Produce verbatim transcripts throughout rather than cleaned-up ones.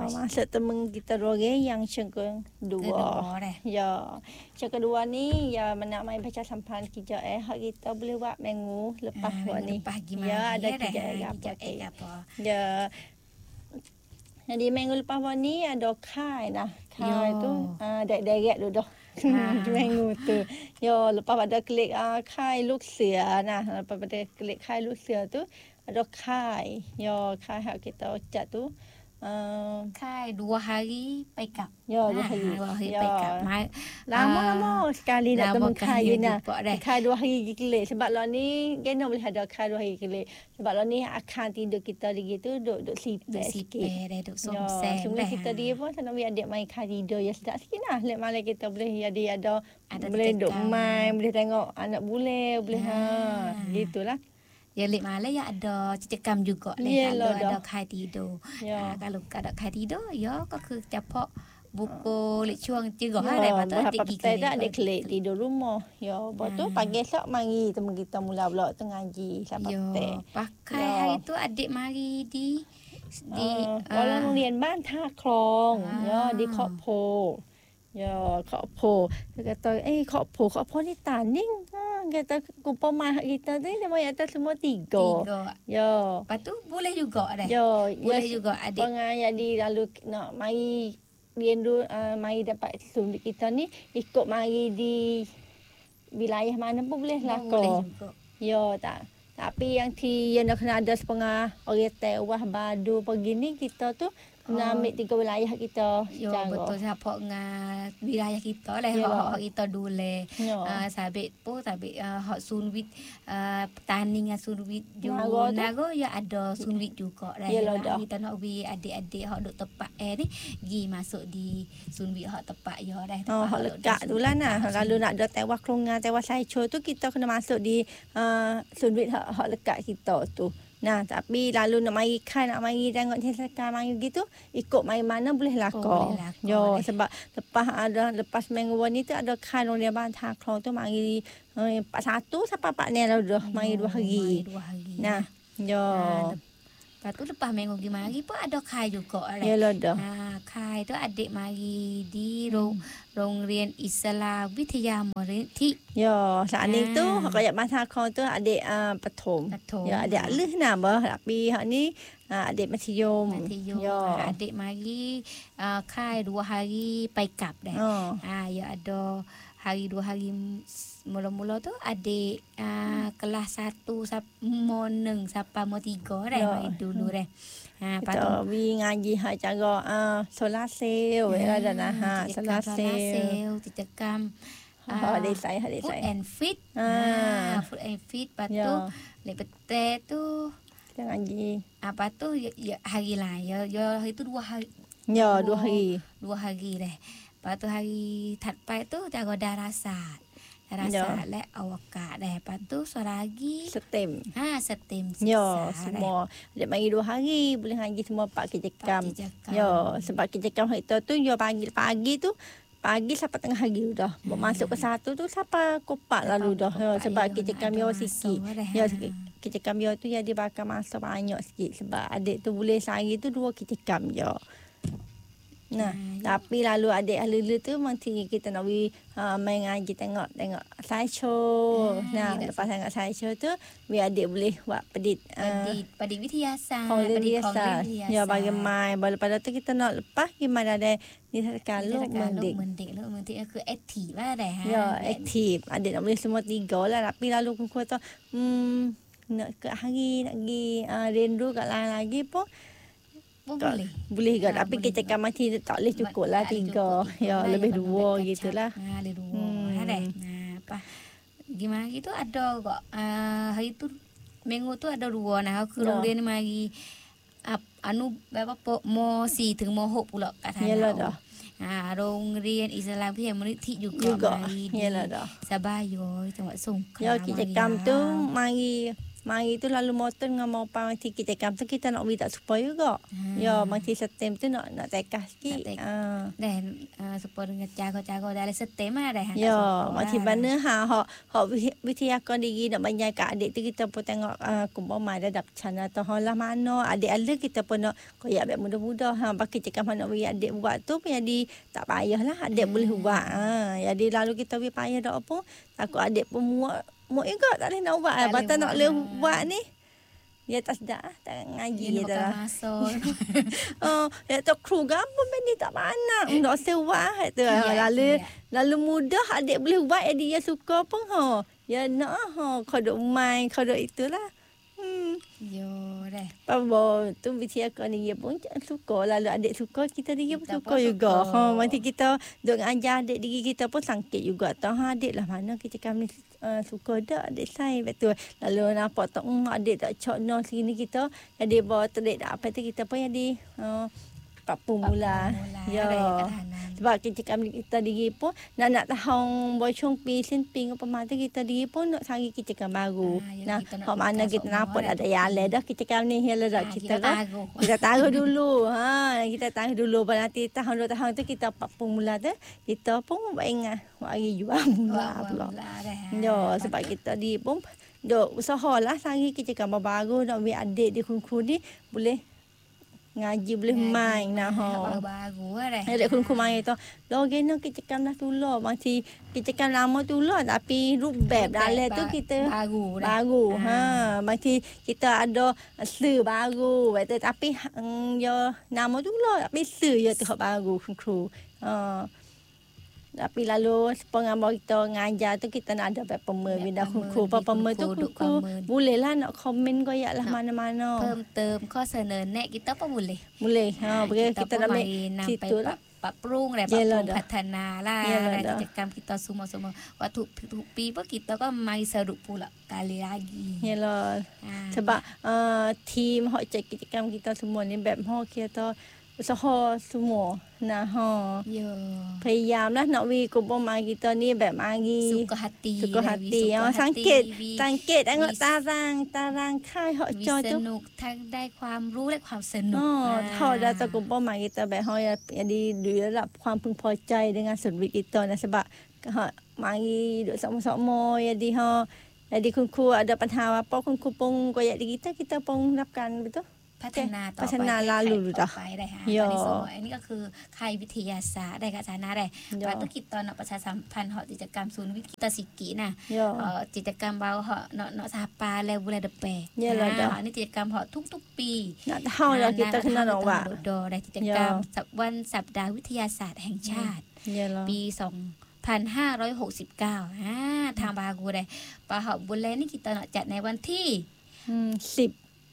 masuk temen kita dua orang yang yang kedua. Ya. Yang kedua ni ya nak main baca sampan kijak eh hak kita boleh buat minggu lepas buat ni. Ya ada kijak apa. Ya. Jadi minggu lepas buat ni ada kai nah. Kai tu ah direct dulu dah. Minggu tu. Ya lepas pada klik ah kai luk sia nah lepas pada klik kai luk sia tu ada kai. Ya, kai hak kita ucap tu. Uh, kai dua hari pick up. Ya, dua hari. Dua hari ya. pick up. Lama-lama uh, sekali nak temu kai ni. Kai dua hari pergi kelik. Sebab lah ni, kena boleh ada kai dua hari kelik. Sebab lah ni akan tidur kita lagi tu, duduk duduk sipet sikit. Duduk sipet, duduk somsem. Semua kita dia pun, sana biar adik main kai tidur. Ya, sedap sikit lah. Lek malam kita boleh jadi ada, ada boleh duduk main, boleh tengok anak bule, boleh ha. Gitulah. Ya lek malam ya ada cicakam juga leh kalau ada kai tidur. Ya. Ha, kalau ada kai tidur yaก็คือจะเพาะบุโก lek chuang tiga hari lepas tu pergi kelik. Tak ada kelik tidur rumah. Ya, lepas tu pagi esok mari teman kita mula pula tengah ngaji sampai petang. Pakai hari tu adik mari di di โรงเรียนบ้านท่าคลอง ya di Kok Po. Ya, Kok Po. Dia kata, eh Kok Po, Kok Po ni tanding. Kata kumpul mahak kita tu dia main atas semua tiga. Tiga. Ya. Lepas tu boleh juga dah. Ya. Boleh ya, juga adik. Orang jadi lalu nak mari rindu uh, mari dapat sundik kita ni ikut mari di wilayah mana pun boleh lah. Boleh juga. Ya tak. Tapi yang ti yang nak kena ada sepengah orang Tewah Badu pergi ni kita tu kena ambil tiga wilayah kita. Ya betul siapa dengan wilayah kita lah hak kita dulu. Uh, sabit pun sabit uh, hak sunwit uh, petani dengan sunwit juga. Nago ya ada sunwit juga lah. Kita nak bagi adik-adik hak duk tepat eh ni gi masuk di sunwit hak tepat ya dah. Oh hak lekat tu lah nah. Kalau nak ada Tewah Kelungan, Tewah Saicho tu kita kena masuk di uh, sunwit hak hak lekat kita tu. Nah, tapi lalu nak mari kan, nak mari tengok sekarang mari gitu, ikut mari mana boleh lakar. Oh, boleh lakar. Yo, sebab lepas ada lepas minggu ni tu ada kan orang dia Bantah Klong tu mari empat eh, satu sampai empat ni lah dah, mari dua hari. Mari dua hari. Nah, yo. Nah, lepas tu lepas minggu pergi mari pun ada kai juga lah. Ya lah dah. Nah, kai tu adik mari di rong Rong Rian Islam Witya Morinti. Ya, saat ni tu kayak masa kau tu adik uh, Patom. Ya, adik alih nama tapi hak ni uh, adik Matium. Matium. Ya, adik mari uh, kai dua hari paikap dah. Oh. Ha, ya ada hari dua hari mula-mula tu adik uh, kelas satu sampai mo neng sampai mo tiga dah dulu dah. Ha, patut wi ngaji hak cara uh, solar sale ya dah nah ha solar sale dicekam ha dei sai ha dei sai food and fit ha food and fit patu lek pete tu kita ngaji apa tu ya, hari lah ya, ya itu dua hari ya dua hari dua hari dah patu hariถัดไป tu jaga darasat rasa lek awak dah lepas tu suara lagi setem ha setem ya semua dia bagi dua hari boleh ngaji semua pak kejekam ya sebab kejekam itu tu dia panggil pagi tu pagi sampai tengah hari dah hmm. masuk ke satu tu sampai kopak lalu dah ya, sebab kejekam dia sikit ya kejekam dia tu jadi bakal masa banyak sikit sebab adik tu boleh sehari tu dua kejekam je. Nah, hmm, tapi ya. Lalu adik ahli tu nanti kita nak pergi uh, main ngaji tengok tengok slideshow. Hmm, nah, lepas tengok slideshow tu biar adik boleh buat pedit pedit uh, pedit wityasat, pedit wityasat. Ya, bagi main. Lepas tu kita nak lepas gimana ada ni kalau mendik. Mendik lu mendik aku aktif lah dah. Ya, aktif. Adik nak boleh semua tiga lah tapi lalu aku kata hmm nak ke hari nak pergi uh, rindu kat lain lagi pun Oh, boleh. Boleh kan. Tapi kita kan masih tak boleh cukup lah tiga. Ya, lebih dua gitulah. Ha, lebih dua. Hmm. Ada. Nah, apa. Gimana gitu ada kok. Uh, hari tu minggu tu ada dua nah aku kemudian mari uh, anu berapa po mo si teng mo hok pula kat sana. Yalah dah. Ha, Rong Rian Islam Witya Morinti juga, juga mari. Yalah dah. Sabayo tengok Songkla. Ya, kita kam tu mari mari tu lalu motor dengan mau panti kita kam tu kita nak bagi tak supaya juga. Hmm. Ya, mesti setem tu nak nak tekah sikit. Tek. Ah. Dan uh, supaya dengan jaga-jaga dalam setem ada. Ya, macam mana ha hak hak wityakon diri nak banyak kat adik tu kita pun tengok uh, kumpul mai dah channel tu lah mana adik ada kita pun nak koyak baik mudah-mudah ha bagi cakap mana bagi adik buat tu pun jadi tak payahlah adik hmm. boleh buat. Ha, jadi lalu kita bagi payah dak apa takut adik pun muak muak juga tak boleh nak buat. Batal nak boleh buat ni. Dia tak sedap ah, tak ngaji dia dah. Oh, ya tak kru gampang ni tak mana. Ndak sewa tu. Lalu lalu mudah adik boleh buat jadi dia suka pun ha. Ya nak ha kau duk main kau duk itulah. Hmm. Yo dah. Pabo tu wityakon dia pun suka lalu adik suka kita dia pun suka juga. Ha nanti kita duk ajar adik diri kita pun sangkit juga tau. Ha adik lah mana kita kami Uh, suka dak adik saya betul. Lalu nampak tak um, adik tak cok no sini kita jadi bawa terik dak apa tu kita pun jadi uh, papung mula. Ya. Sebab kita kami kita diri pun nak nak tahu bocong pi sin ping apa mata kita diri pun nak sari kita kan baru. Nah, hak mana kita nampak ada yale dah kita kami ni hela dak kita kan. Kita tahu dulu. Ha, kita tahu dulu nanti tahun dua tahun tu kita papung mula tu kita pun buat ingat hari jual mula pula. Ya, sebab kita di pun dok usahalah sari kita kan baru nak biar adik di kru ni boleh ngaji boleh main nah ha baru dah adik kru main tu lo gena kita kan dah tulah masih kita kan lama tulah tapi rubeb dalam tu kita baru baru ha masih kita ada se baru betul tapi ya nama tulah tapi se ya tu baru kru ha tapi lalu sepengam kita ngajar tu kita nak ada pemerintah kru pemerintah tu kru bolehlah nak komen koyaklah mana-mana พิ่มข้อเสนอแนะkita pun boleh boleh ha boleh kita nak situ lah ปรับปรุงและปรับปรุงพัฒนาlahกิจกรรม kita semua-semua waktu pi pun kita kan mai seru pula kali lagi yalah sebab uh, team hokกิจกรรม kita semua ni แบบ hok kita usaha semua nah ha ya พยายามlah nak wi kumpul mari kita ni แบบ mari suka hati suka hati ha sangkit sangkit tengok tarang tarang khai hok jo tu สนุกทั้งได้ความรู้และความสนุก oh thau dah tak kumpul mari kita แบบ ha jadi dia dapat ความพึงพอใจ dengan service kita nah sebab ha mari duk sama-sama jadi ha jadiคุณครู ada ปัญหาapa คุณครู pun koyak di kita kita pun rapkan betul พัฒนาต่อไปพัฒนาล่าลุดต่อไปได้ค่ะตอนนี้สมมติอันนี้ก็คือค่ายวิทยาศาสตร์ได้กับสานะได้ว่าต้องคิดตอนประชาสัมพันธ์เหาะกิจกรรมศูนย์วิทยาศิกินะเอ่อกิจกรรมเบาเหาะเนาะเนาะสหปาและบุรีเดเปอันนี้กิจกรรมเหาะทุกๆปีนะเฮาเราkita kena nak buat ได้กิจกรรมวันสัปดาห์วิทยาศาสตร์แห่งชาติปีสองพันห้าร้อยหกสิบเก้าอ่าทางบากูได้ปะเหาะบุรีนี่kita nakจัดในวันที่สิบ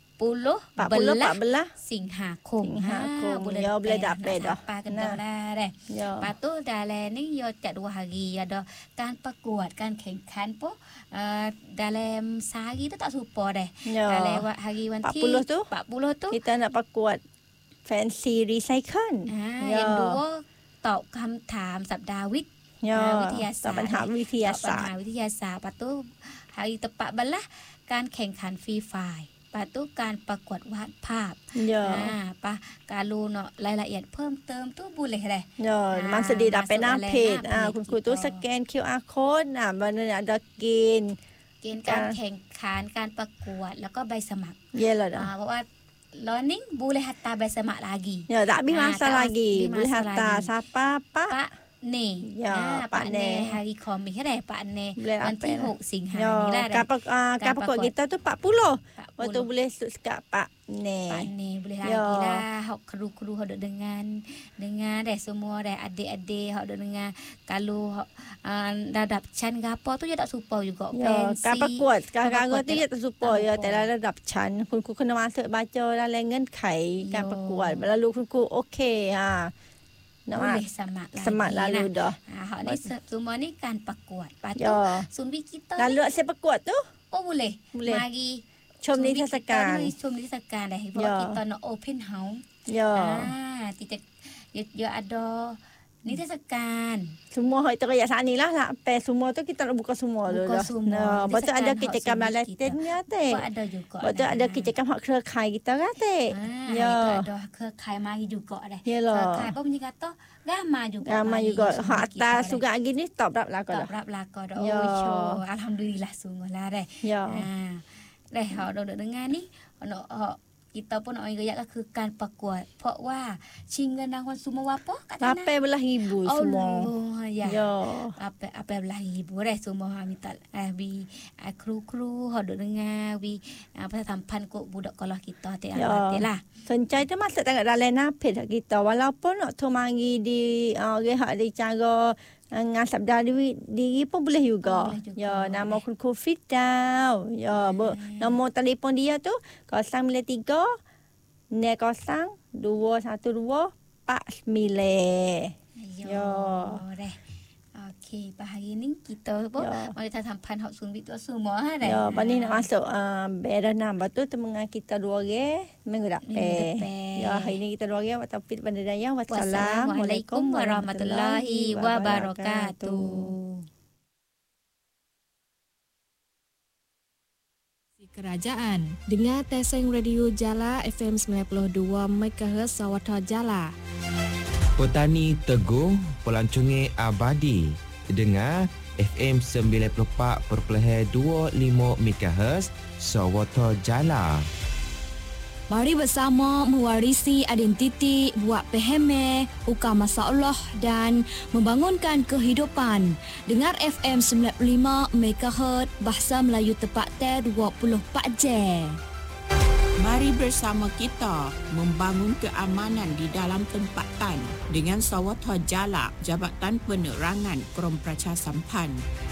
empat belas สิงหาคมสิงหาคม ya boleh dapat dah ปากันเด้อได้ ปาtu dalam ni yo tak dua hari ada การประกวดการแข่งขันpo uh, dalam sehari tu tak serupa dah dalam hariวันที่ empat puluh tu empat puluh tu kita nak ประกวด fancy recycle อ่า yang dua ตอบคำถามสัปดาห์วิทย์วิทยาศาสตร์ตอบปัญหาวิทยาศาสตร์ปัญหาวิทยาศาสตร์ ปาtu hari tepat belah การแข่งขันฟรีไฟล์ปะตุการประกวดวาดภาพอ่าปะการรู้เนาะรายละเอียดเพิ่มเติมตู้บุเลยเลย yaมันสะดีดับไปหน้าเพจอ่าคุณครูตู้สแกน คิว อาร์ code อ่ะมันada เกณฑ์เกณฑ์การแข่งขันการประกวดแล้วก็ใบสมัคร ya lah อ่าเพราะว่า learning boleh hantar ใบสมัคร lagi ya tak habis masa lagi boleh hantar siapa pak pak ni ya pak ni hari Khamis dah pak ni วันที่หกสิงหาคมนี่lah การประกวดการประกวด kita tu empat puluh waktu boleh sekat pak ni pak ni boleh lagi lah hok kru-kru hok dengan dengan dah semua dah adik-adik hok dengan kalauระดับชั้นgapo tu dia tak serupa juga fancy การประกวดการการtu dia tak serupa ya แต่ละระดับชั้นคุณครู kena masuk baca dalam เงื่อนไขการประกวด lalu คุณครู okey ha boleh semak lagi semak lalu dah ha ni semua ni kanประกวด patu sunbi kita lalu sayaประกวดtu oh boleh mari ชมนิทรรศการชมนิทรรศการได้เพราะ kita nak open house ya ah kita dia ada Ni tesekan. Semua hak itu kayak saat ni lah. Sampai semua tu kita nak buka semua dulu. Buka semua. Nah, betul ada kitakan Malaysian ni ate. Ada juga. Betul ada kitakan hak kerekai kita kan ate. Ah, ya. Itu ada kerekai mari juga dah. Kerekai apa punya kata? Ramai juga. Ramai juga. Hak atas juga gini top rap lah kau dah. Top rap lah kau dah. Oh, alhamdulillah sungguh lah dah. Ya. Ha. Dah hak dah dengar ni. Nak hak kita pun nak ingat ke kan pakuat. Pak wah, sehingga nangwan semua apa kat sana. Apa belah ribu semua. Oh, ya. Ya. Apa apa belah ribu dah semua minta eh bi kru-kru hok dengar bi apa tampan kok budak kalau kita tak ada lah. Sencai tu masuk tengok dalam napit kita walaupun nak tu mari di orang hak di cara ngasap diri diri pun boleh juga. Boleh juga. Ya, nama kun Covid tau. Ya, hmm. Nombor telefon dia tu kosong tiga ne kosong dua satu dua empat sembilan. Ya. Deh. Okey, hari ni kita pun ya. Mari kita sampan hak sunbit tu semua ha dah. Ya, pani nak masuk uh, beran nombor tu temengan kita dua orang minggu depan. Ya, hari ni kita dua orang wa taufiq wa hidayah. Wassalamualaikum warahmatullahi wabarakatuh. Kerajaan dengar Teseng Radio Jala F M sembilan puluh dua megahertz Sawatha Jala. Petani Teguh Pelancongan Abadi dengar F M sembilan puluh empat perpuluhan dua lima megahertz Sawatha Jala. Mari bersama mewarisi identiti, buat peheme, uka masalah dan membangunkan kehidupan. Dengar F M sembilan puluh lima megahertz Bahasa Melayu tepat dua puluh empat jam. Mari bersama kita membangun keamanan di dalam tempatan dengan Sawatha Jala, Jabatan Penerangan Krom Pracha Sampan.